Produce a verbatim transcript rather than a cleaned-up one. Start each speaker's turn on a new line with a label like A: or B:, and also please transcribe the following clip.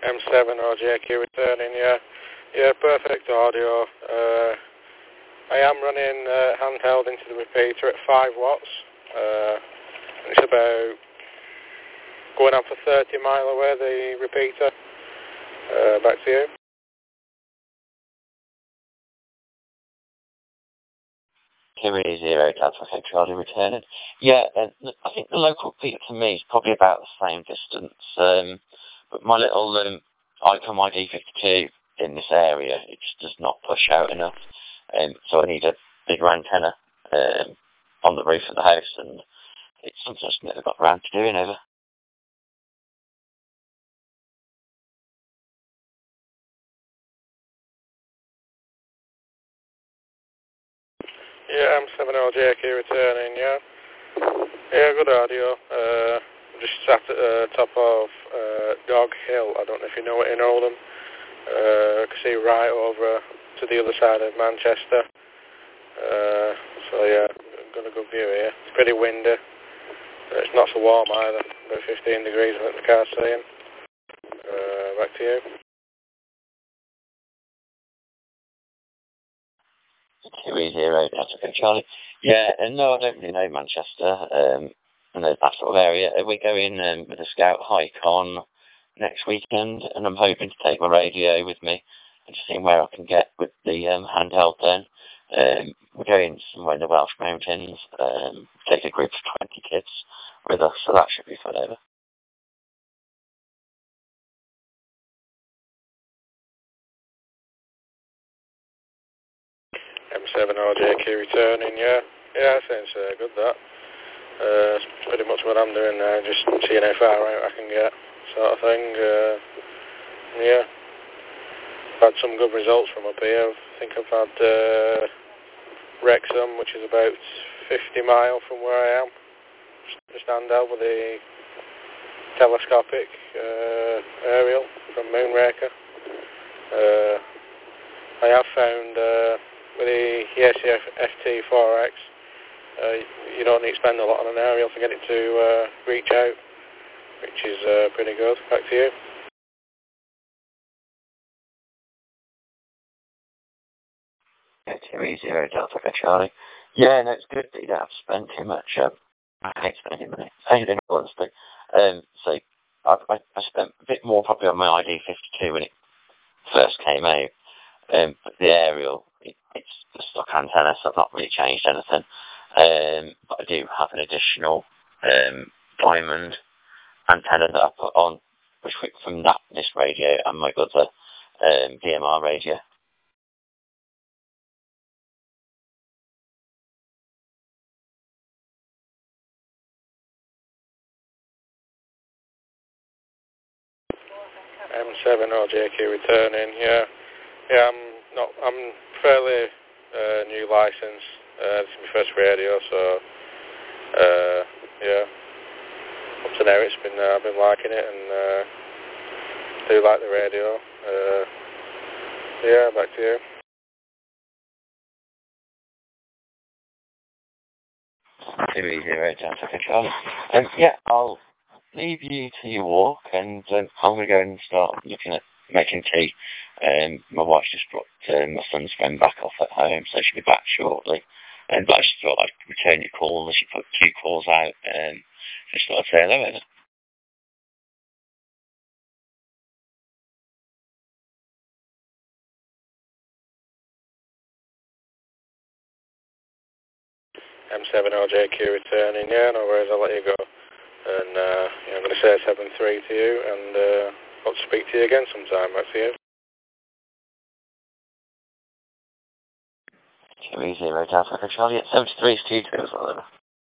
A: M seven or J Q returning, yeah. Yeah, perfect audio. Uh, I am running uh, handheld into the repeater at five watts. Uh, it's about going on for thirty mile away, the repeater. Uh, back to you.
B: Kiwi zero Delta Echo Charlie returning. Yeah, uh, I think the local repeater to me is probably about the same distance. Um, but my little um, Icom I D fifty-two in this area, it just does not push out enough. Um, so I need a bigger antenna um, on the roof of the house, and it's something I just never got around to doing ever.
A: Yeah, M seven L J Q returning, yeah. Yeah, good audio. Uh, just sat at the top of uh, Dog Hill. I don't know if you know it in Oldham. Uh, I can see right over to the other side of Manchester. Uh, so yeah, got a good view here. It's pretty windy. Uh, it's not so warm either. About fifteen degrees, I think the car's saying. Uh, back to you.
B: Kiwi zero Delta Echo Charlie. Yeah, and no, I don't really know Manchester. Um, and that sort of area. We're going um, with a scout hike on next weekend, and I'm hoping to take my radio with me and just seeing where I can get with the um, handheld then. Um, we're going somewhere in the Welsh Mountains, um, take a group of twenty kids with us, so that should be fun over.
A: M seven R J Q returning, yeah. Yeah, I think it's uh, good that. Uh, it's pretty much what I'm doing now, just seeing how far out I can get, sort of thing. Uh, yeah. I've had some good results from up here. I think I've had uh, Wrexham, which is about fifty mile from where I am. Just handheld with a telescopic uh, aerial from Moonraker. Uh, I have found uh, with the E S C F T four X, uh, you don't need to spend a lot on an aerial to get it to uh, reach out, which is uh, pretty good. Back to you.
B: Kiwi zero Delta Echo Charlie. Yeah, no, it's good that you don't have to spend too much. Um, I hate spending money. Anything, honestly. Um, so I, I, I spent a bit more probably on my I D fifty-two when it first came out. Um, but the aerial, it, it's the stock antenna, so I've not really changed anything. Um, but I do have an additional um, diamond antenna that I put on, which went from that this radio and my other um, D M R radio.
A: M seven or J Q returning, yeah. Yeah, I'm not, I'm fairly uh, new license. Uh, this is my first radio, so uh, yeah. Up to now, it's been uh, I've been liking it, and uh, do like the radio. Uh, yeah, back to you.
B: Kiwi zero Delta Echo Charlie. Um, yeah, I'll leave you to your walk, and um, I'm going to go and start looking at making tea. Um, my wife's just dropped um, my son's friend back off at home, so she'll be back shortly. Um, but I just thought I'd return your call, as she put two calls out, and just thought I'd say hello.
A: M seven O J Q returning, yeah, no worries, I'll let you go. And uh, yeah, I'm going to say seven three to you, and uh, hope to speak to you again sometime. Back to you.
B: Kiwi zero Delta Echo Charlie at seventy-three Studios, whatever.